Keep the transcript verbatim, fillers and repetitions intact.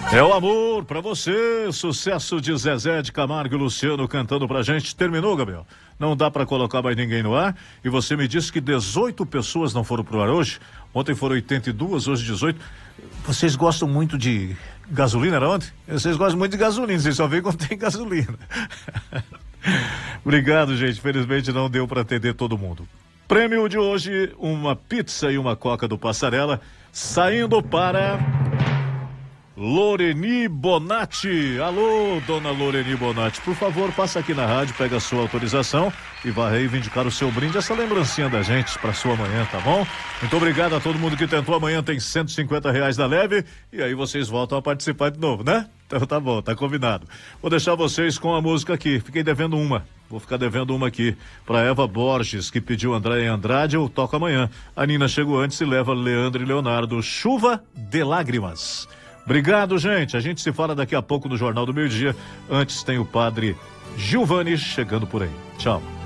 É o amor pra você, sucesso de Zezé de Camargo e Luciano cantando pra gente. Terminou, Gabriel? Não dá pra colocar mais ninguém no ar. E você me disse que dezoito pessoas não foram pro ar hoje. Ontem foram oitenta e duas, hoje dezoito. Vocês gostam muito de gasolina, era ontem? Vocês gostam muito de gasolina, vocês só veem quando tem gasolina. Obrigado, gente. Felizmente não deu pra atender todo mundo. Prêmio de hoje, uma pizza e uma coca do Passarela, saindo para Loreni Bonatti. Alô, dona Loreni Bonatti, por favor, passa aqui na rádio, pega a sua autorização e vai reivindicar o seu brinde, essa lembrancinha da gente para sua manhã, tá bom? Muito obrigado a todo mundo que tentou. Amanhã tem cento e cinquenta reais da Leve e aí vocês voltam a participar de novo, né? Então tá bom, tá combinado. Vou deixar vocês com a música aqui, fiquei devendo uma. Vou ficar devendo uma aqui para Eva Borges, que pediu André Andrade. Eu toco amanhã. A Nina chegou antes e leva Leandro e Leonardo. Chuva de Lágrimas. Obrigado, gente. A gente se fala daqui a pouco no Jornal do Meio Dia. Antes tem o padre Giovanni chegando por aí. Tchau.